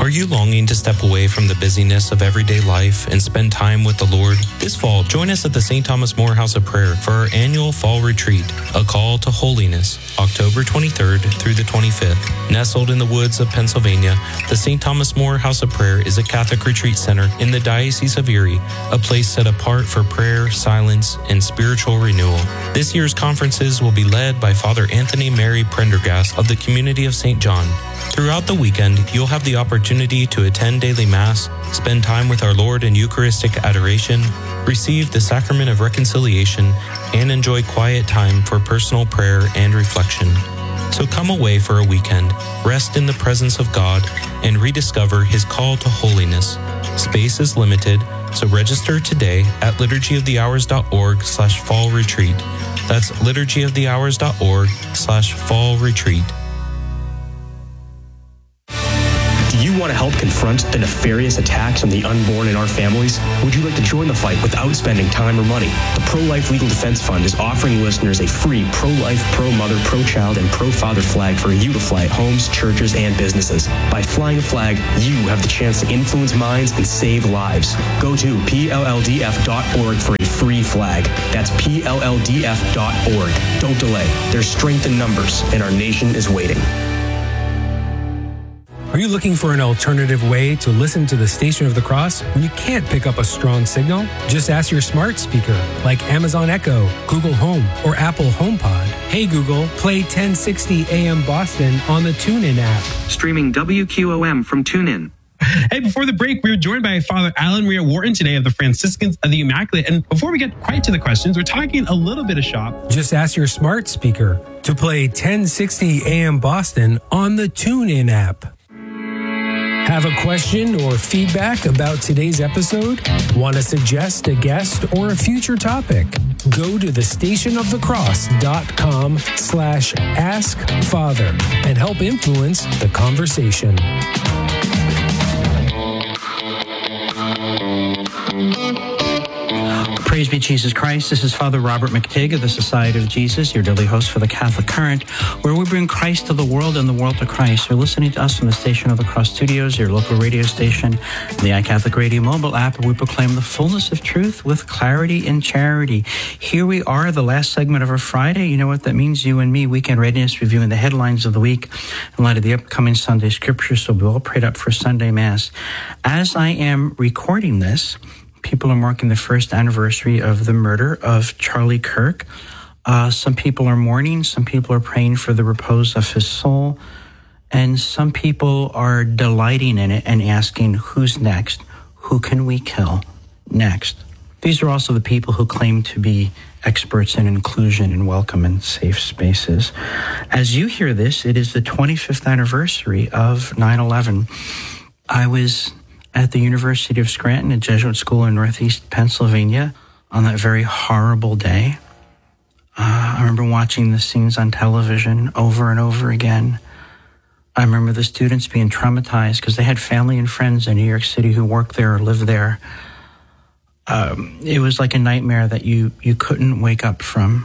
Are you longing to step away from the busyness of everyday life and spend time with the Lord? This fall, join us at the St. Thomas More House of Prayer for our annual fall retreat, A Call to Holiness, October 23rd through the 25th. Nestled in the woods of Pennsylvania, the St. Thomas More House of Prayer is a Catholic retreat center in the Diocese of Erie, a place set apart for prayer, silence, and spiritual renewal. This year's conferences will be led by Father Anthony Mary Prendergast of the Community of St. John. Throughout the weekend, you'll have the opportunity to attend daily Mass, spend time with our Lord in Eucharistic adoration, receive the Sacrament of Reconciliation, and enjoy quiet time for personal prayer and reflection. So come away for a weekend, rest in the presence of God, and rediscover His call to holiness. Space is limited, so register today at liturgyofthehours.org/fall retreat. That's liturgyofthehours.org/fall retreat. Do you want to help confront the nefarious attacks on the unborn in our families? Would you like to join the fight without spending time or money? The Pro-Life Legal Defense Fund is offering listeners a free pro-life, pro-mother, pro-child, and pro-father flag for you to fly at homes, churches, and businesses. By flying a flag, you have the chance to influence minds and save lives. Go to PLLDF.org for a free flag. That's PLLDF.org. Don't delay. There's strength in numbers, and our nation is waiting. Are you looking for an alternative way to listen to the Station of the Cross when you can't pick up a strong signal? Just ask your smart speaker like Amazon Echo, Google Home, or Apple HomePod. Hey Google, play 1060 AM Boston on the TuneIn app. Streaming WQOM from TuneIn. Hey, before the break, we were joined by Father Alan Maria Wharton today of the Franciscans of the Immaculate. And before we get quite to the questions, we're talking a little bit of shop. Just ask your smart speaker to play 1060 AM Boston on the TuneIn app. Have a question or feedback about today's episode? Want to suggest a guest or a future topic? Go to thestationofthecross.com/askfather and help influence the conversation. Praise be Jesus Christ. This is Father Robert McTigg of the Society of Jesus, your daily host for the Catholic Current, where we bring Christ to the world and the world to Christ. You're listening to us from the Station of the Cross Studios, your local radio station, the iCatholic Radio mobile app, where we proclaim the fullness of truth with clarity and charity. Here we are, the last segment of our Friday. You know what that means? You and me, Weekend Readiness, reviewing the headlines of the week in light of the upcoming Sunday Scripture. So we're all prayed up for Sunday Mass. As I am recording this, people are marking the first anniversary of the murder of Charlie Kirk. Some people are mourning. Some people are praying for the repose of his soul. And some people are delighting in it and asking, who's next? Who can we kill next? These are also the people who claim to be experts in inclusion and welcome and safe spaces. As you hear this, it is the 25th anniversary of 9/11. I was at the University of Scranton, a Jesuit school in Northeast Pennsylvania, on that very horrible day. I remember watching the scenes on television over and over again. I remember the students being traumatized because they had family and friends in New York City who worked there or lived there. It was like a nightmare that you couldn't wake up from.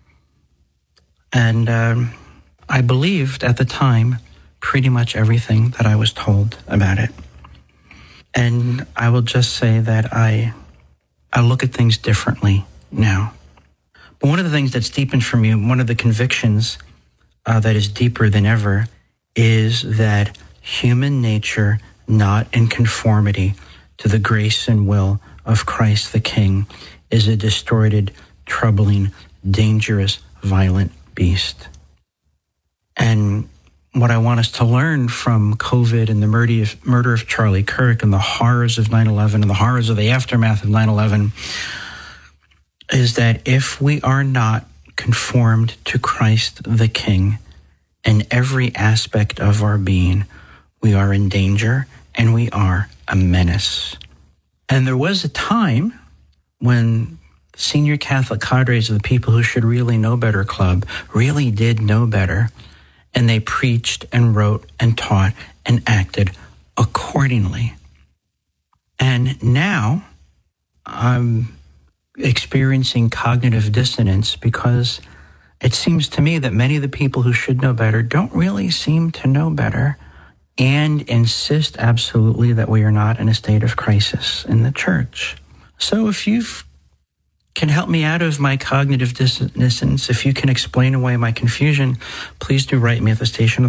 And I believed at the time pretty much everything that I was told about it. And I will just say that I look at things differently now. But one of the things that's deepened for me, one of the convictions that is deeper than ever, is that human nature, not in conformity to the grace and will of Christ the King, is a distorted, troubling, dangerous, violent beast. And what I want us to learn from COVID and the murder of Charlie Kirk and the horrors of 9/11 and the horrors of the aftermath of 9/11 is that if we are not conformed to Christ the King in every aspect of our being, we are in danger and we are a menace. And there was a time when senior Catholic cadres of the People Who Should Really Know Better Club really did know better. And they preached and wrote and taught and acted accordingly. And now I'm experiencing cognitive dissonance because it seems to me that many of the people who should know better don't really seem to know better. and insist absolutely that we are not in a state of crisis in the church. So if you can help me out of my cognitive dissonance, if you can explain away my confusion, please do write me at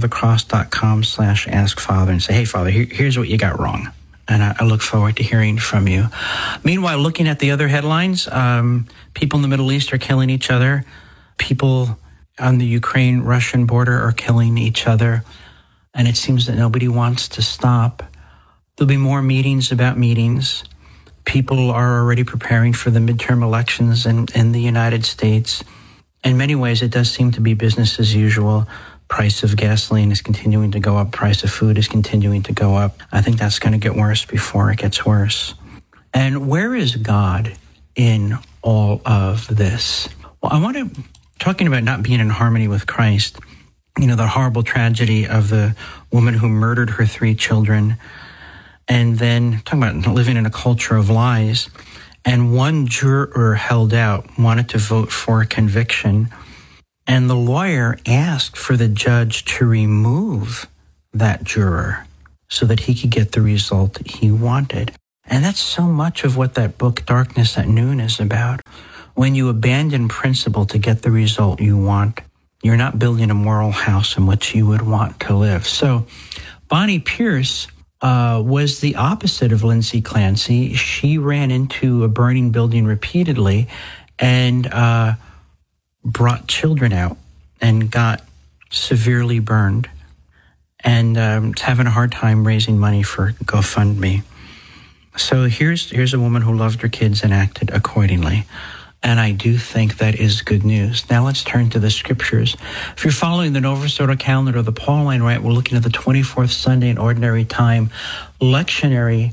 thestationofthecross.com/askfather and say, hey, Father, here's what you got wrong. And I look forward to hearing from you. Meanwhile, looking at the other headlines, people in the Middle East are killing each other. People on the Ukraine-Russian border are killing each other. And it seems that nobody wants to stop. There'll be more meetings about meetings. People are already preparing for the midterm elections in the United States. In many ways, it does seem to be business as usual. Price of gasoline is continuing to go up. Price of food is continuing to go up. I think that's going to get worse before it gets worse. And where is God in all of this? Well, I want to, talking about not being in harmony with Christ, the horrible tragedy of the woman who murdered her 3 children, and then talking about living in a culture of lies. And one juror held out, wanted to vote for a conviction, and the lawyer asked for the judge to remove that juror so that he could get the result he wanted. And that's so much of what that book, Darkness at Noon, is about. When you abandon principle to get the result you want, you're not building a moral house in which you would want to live. So Bonnie Pierce was the opposite of Lindsay Clancy. She ran into a burning building repeatedly and brought children out and got severely burned and having a hard time raising money for GoFundMe. So here's a woman who loved her kids and acted accordingly. And I do think that is good news. Now let's turn to the scriptures. If you're following the Nova Soto calendar or the Pauline Rite, we're looking at the 24th Sunday in Ordinary Time, lectionary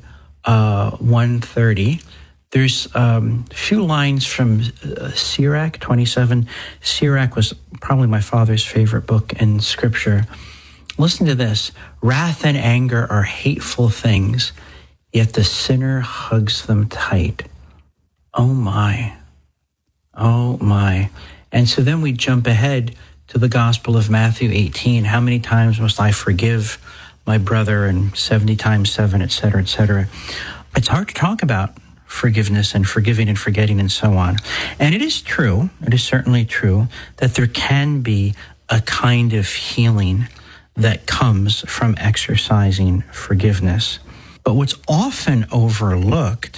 130. There's a few lines from Sirach 27. Sirach was probably my father's favorite book in Scripture. Listen to this. Wrath and anger are hateful things, yet the sinner hugs them tight. Oh, my. Oh, my. And so then we jump ahead to the Gospel of Matthew 18. How many times must I forgive my brother? And 70 times 7, et cetera, et cetera. It's hard to talk about forgiveness and forgiving and forgetting and so on. And it is true, it is certainly true, that there can be a kind of healing that comes from exercising forgiveness. But what's often overlooked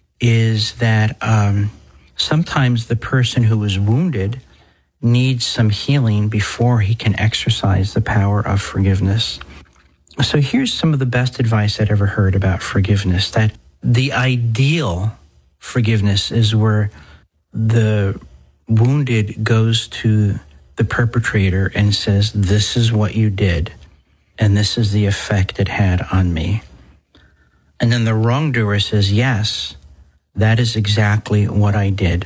is that sometimes the person who was wounded needs some healing before he can exercise the power of forgiveness. So here's some of the best advice I'd ever heard about forgiveness, that the ideal forgiveness is where the wounded goes to the perpetrator and says, this is what you did, and this is the effect it had on me. And then the wrongdoer says, yes, that is exactly what I did.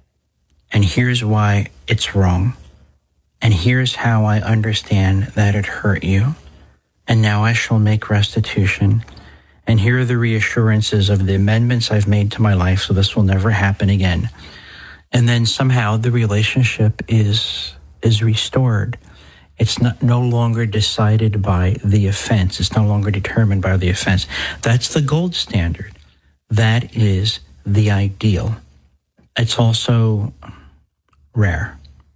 And here's why it's wrong. And here's how I understand that it hurt you. And now I shall make restitution. And here are the reassurances of the amendments I've made to my life, so this will never happen again. And then somehow the relationship is restored. It's no longer decided by the offense. It's no longer determined by the offense. That's the gold standard. That is the ideal. It's also rare.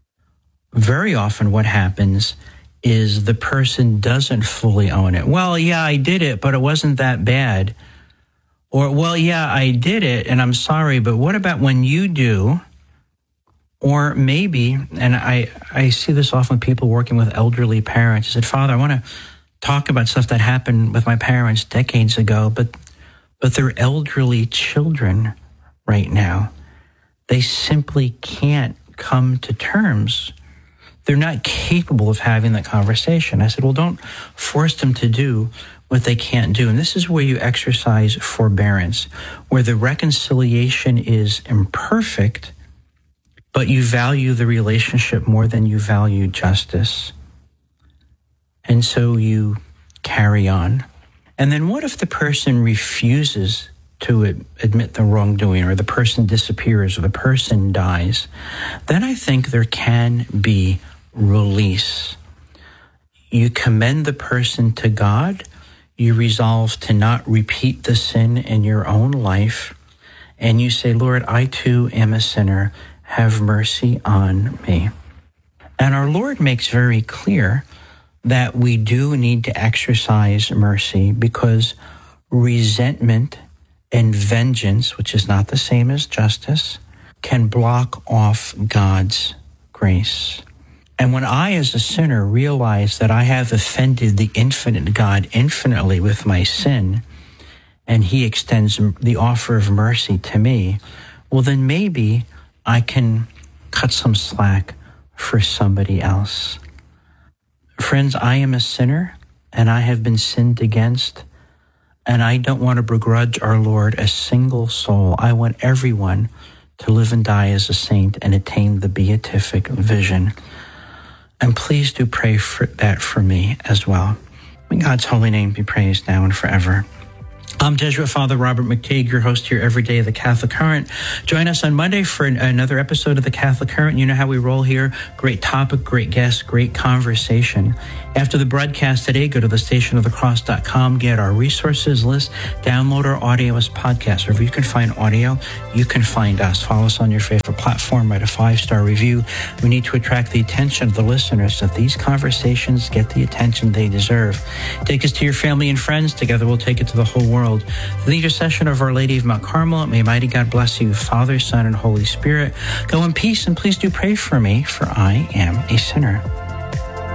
Very often what happens is the person doesn't fully own it. Well, yeah, I did it, but it wasn't that bad. Or, well, yeah, I did it, and I'm sorry, but what about when you do? Or maybe, and I see this often with people working with elderly parents. I said, Father, I want to talk about stuff that happened with my parents decades ago, but they're elderly children right now. They simply can't come to terms. They're not capable of having that conversation. I said, well, don't force them to do what they can't do. And this is where you exercise forbearance, where the reconciliation is imperfect, but you value the relationship more than you value justice. And so you carry on. And then what if the person refuses to admit the wrongdoing, or the person disappears, or the person dies? Then I think there can be release. You commend the person to God, you resolve to not repeat the sin in your own life, and you say, Lord, I too am a sinner. Have mercy on me. And our Lord makes very clear that we do need to exercise mercy because resentment and vengeance, which is not the same as justice, can block off God's grace. And when I, as a sinner, realize that I have offended the infinite God infinitely with my sin, and he extends the offer of mercy to me, well, then maybe I can cut some slack for somebody else. Friends, I am a sinner, and I have been sinned against, and I don't want to begrudge our Lord a single soul. I want everyone to live and die as a saint and attain the beatific vision. And please do pray for that for me as well. May God's holy name be praised now and forever. I'm Jesuit Father Robert McTeigue, your host here every day of the Catholic Current. Join us on Monday for another episode of the Catholic Current. You know how we roll here. Great topic, great guest, great conversation. After the broadcast today, go to thestationofthecross.com, get our resources list, download our audio as podcast. Wherever you can find audio, you can find us. Follow us on your favorite platform, write a 5-star review. We need to attract the attention of the listeners so that these conversations get the attention they deserve. Take us to your family and friends. Together we'll take it to the whole world. The intercession of Our Lady of Mount Carmel, may mighty God bless you, Father, Son, and Holy Spirit. Go in peace, and please do pray for me, for I am a sinner.